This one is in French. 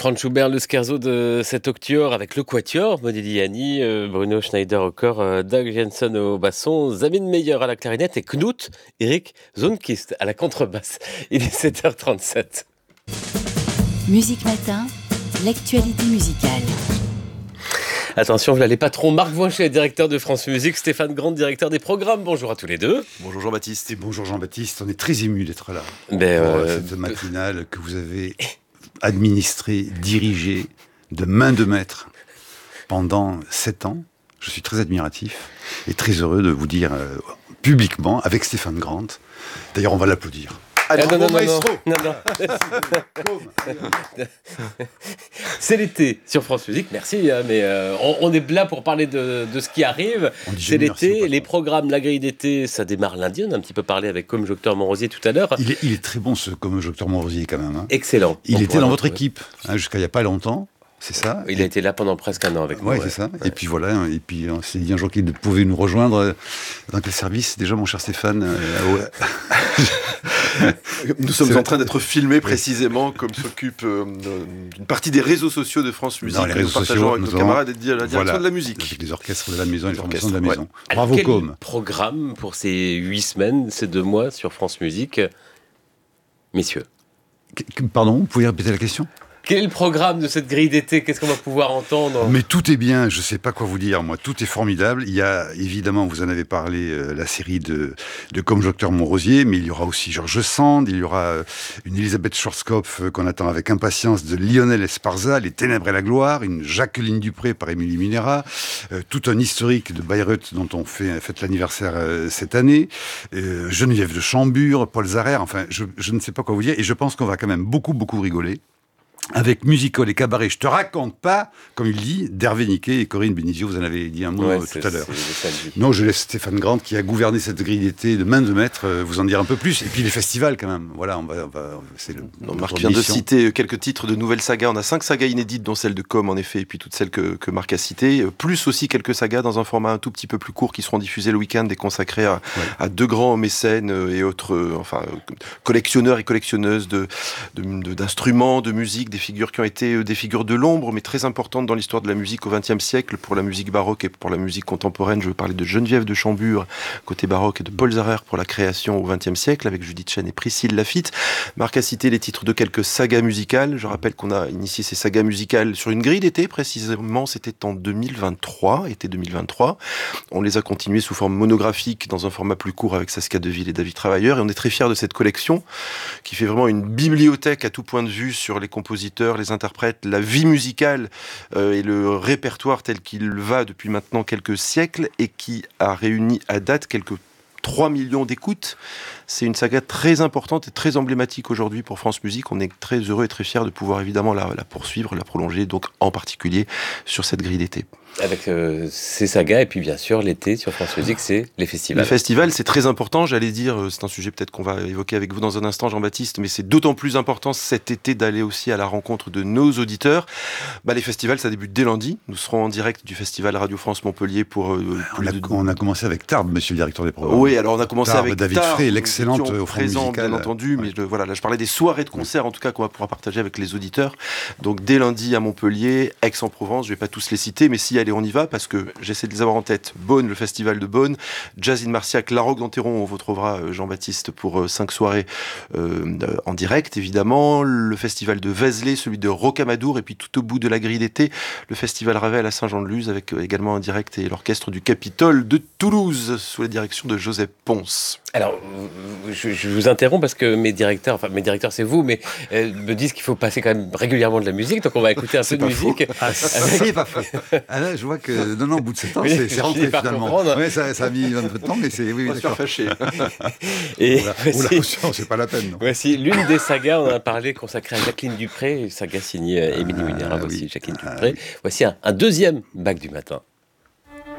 Franz Schubert, le scherzo de cet octuor avec le quatuor, Modigliani, Bruno Schneider au corps, Doug Jensen au basson, Zamin Meyer à la clarinette et Knut Erik Zonkist à la contrebasse. Il est 7h37. Musique Matin, l'actualité musicale. Attention, voilà les patrons. Marc Voinchet, directeur de France Musique, Stéphane Grande, directeur des programmes. Bonjour à tous les deux. Bonjour Jean-Baptiste. Et bonjour Jean-Baptiste, on est très émus d'être là pour cette matinale que vous avez administrée, dirigée de main de maître pendant 7 ans. Je suis très admiratif et très heureux de vous dire publiquement, avec Stéphane Grande, d'ailleurs on va l'applaudir. Non. C'est l'été sur France Musique, merci, mais on est là pour parler de ce qui arrive. C'est l'été, les programmes, la grille d'été, ça démarre lundi. On a un petit peu parlé avec Comme-Jocteur Montrosier tout à l'heure. Il est très bon ce Comme-Jocteur Montrosier quand même. Hein. Excellent. Il était dans votre équipe jusqu'à il n'y a pas longtemps. C'est ça. Il a été là pendant presque un an avec nous. Oui, c'est ça. Ouais. Et puis voilà, et puis on s'est dit un jour qu'il pouvait nous rejoindre. Dans quel service déjà, mon cher Stéphane Nous sommes en train d'être filmés précisément, comme s'occupe une partie des réseaux sociaux de France Musique. Dans les réseaux sociaux, avec nos camarades et la direction de la musique. Avec les orchestres de la maison et les formations de la maison. Ouais. Bravo, quel Com. Programme pour ces 8 semaines, ces 2 mois sur France Musique, messieurs. Pardon, vous pouvez répéter la question ? Quel est le programme de cette grille d'été ? Qu'est-ce qu'on va pouvoir entendre ? Mais tout est bien, je ne sais pas quoi vous dire, moi, tout est formidable. Il y a, évidemment, vous en avez parlé, la série de Comme-Jocteur Montrosier, mais il y aura aussi George Sand, il y aura une Elisabeth Schwarzkopf qu'on attend avec impatience de Lionel Esparza, Les Ténèbres et la Gloire, une Jacqueline Dupré par Émilie Minera, tout un historique de Bayreuth dont on fête l'anniversaire cette année, Geneviève de Chambure, Paul Zarer, enfin, je ne sais pas quoi vous dire, et je pense qu'on va quand même beaucoup rigoler. Avec musical et cabaret, je te raconte pas, comme il dit, d'Hervé Niquet et Corinne Benizio, vous en avez dit un mot tout à l'heure. Non, je laisse Stéphane Grande, qui a gouverné cette grille d'été de main de maître, vous en dire un peu plus. Et puis les festivals, quand même. Voilà, c'est le. Marc vient de citer quelques titres de nouvelles sagas. On a 5 sagas inédites, dont celle de Com, en effet, et puis toutes celles que Marc a citées. Plus aussi quelques sagas dans un format un tout petit peu plus court qui seront diffusées le week-end et consacrées à 2 grands mécènes et autres, collectionneurs et collectionneuses d'instruments, de musique, des figures qui ont été des figures de l'ombre, mais très importantes dans l'histoire de la musique au XXe siècle, pour la musique baroque et pour la musique contemporaine. Je veux parler de Geneviève de Chambure, côté baroque, et de Paul Zarer pour la création au XXe siècle, avec Judith Chen et Priscille Lafitte. Marc a cité les titres de quelques sagas musicales. Je rappelle qu'on a initié ces sagas musicales sur une grille d'été, précisément, c'était en 2023, été 2023. On les a continuées sous forme monographique, dans un format plus court avec Saskia Deville et David Travailleur, et on est très fiers de cette collection, qui fait vraiment une bibliothèque à tout point de vue sur les compositeurs, les interprètes, la vie musicale et le répertoire tel qu'il va depuis maintenant quelques siècles, et qui a réuni à date quelques 3 millions d'écoutes. C'est une saga très importante et très emblématique aujourd'hui pour France Musique. On est très heureux et très fiers de pouvoir évidemment la poursuivre, la prolonger, donc en particulier sur cette grille d'été. Avec ces sagas, et puis bien sûr l'été sur France Musique, c'est les festivals. Les festivals, c'est très important, j'allais dire, c'est un sujet peut-être qu'on va évoquer avec vous dans un instant, Jean-Baptiste, mais c'est d'autant plus important cet été d'aller aussi à la rencontre de nos auditeurs. Les festivals, ça débute dès lundi. Nous serons en direct du festival Radio France Montpellier pour... on a commencé avec Tarbes, monsieur le directeur des programmes. Oui, alors on a commencé avec David Frey, l'excellente offrande musicale. Bien entendu, mais là je parlais des soirées de concerts, en tout cas, qu'on va pouvoir partager avec les auditeurs. Donc dès lundi à Montpellier, Aix-en-Provence, je vais pas tous les citer, mais si, allez, on y va, parce que j'essaie de les avoir en tête. Beaune, le festival de Beaune, Jazz in Marciac, La Roque d'Enterron, on vous retrouvera Jean-Baptiste pour 5 soirées en direct, évidemment. Le festival de Vézelay, celui de Rocamadour, et puis tout au bout de la grille d'été, le festival Ravel à Saint-Jean-de-Luz, avec également en direct et l'orchestre du Capitole de Toulouse, sous la direction de Joseph Pons. Alors, je vous interromps parce que mes directeurs c'est vous, mais me disent qu'il faut passer quand même régulièrement de la musique, donc on va écouter un peu de musique. C'est pas faux. Là, je vois que, non, au bout de 7 ans, c'est rentré finalement. Oui, ça a mis un peu de temps, mais c'est... Oui, on va se faire fâcher. Et c'est pas la peine. Non. Voici l'une des sagas, on en a parlé, consacrée à Jacqueline Dupré, saga signée Émilie Minera aussi, Jacqueline Dupré. Voici un deuxième bac du matin.